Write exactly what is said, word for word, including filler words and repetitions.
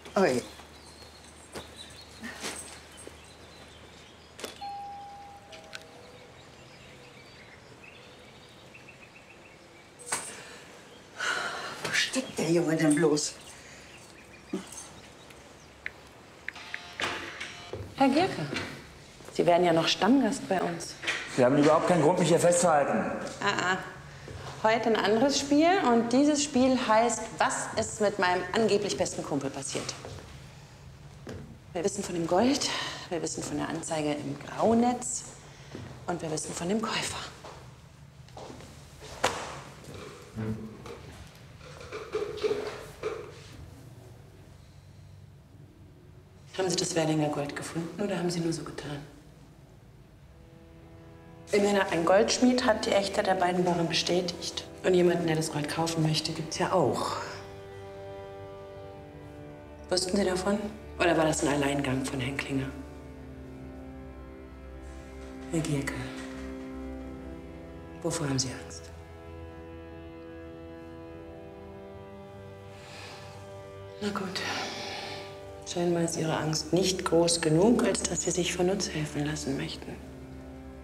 Ui. Wo steckt der Junge denn bloß? Herr Gierke, Sie werden ja noch Stammgast bei uns. Sie haben überhaupt keinen Grund, mich hier festzuhalten. Ah, ah. Heute ein anderes Spiel und dieses Spiel heißt, was ist mit meinem angeblich besten Kumpel passiert? Wir wissen von dem Gold, wir wissen von der Anzeige im Graunetz und wir wissen von dem Käufer. Haben Sie das Werlinger Gold gefunden oder haben Sie nur so getan? Immerhin, ein Goldschmied hat die Echtheit der beiden Barren bestätigt. Und jemanden, der das Gold kaufen möchte, gibt's ja auch. Wussten Sie davon? Oder war das ein Alleingang von Herrn Klinger? Herr Gierke, wovor haben Sie Angst? Na gut. Scheinbar ist Ihre Angst nicht groß genug, als dass Sie sich von uns helfen lassen möchten.